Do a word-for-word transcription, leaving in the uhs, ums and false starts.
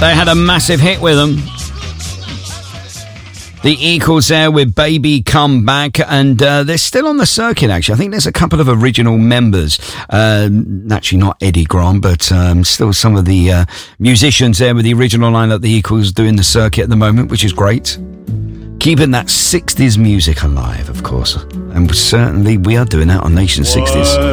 They had a massive hit with them. The Equals there with Baby Come Back, and uh, they're still on the circuit, actually. I think there's a couple of original members. Uh, actually, not Eddie Grant, but um, still some of the uh, musicians there with the original lineup, the Equals, doing the circuit at the moment, which is great. Keeping that sixties music alive, of course. And certainly we are doing that on Nation sixties.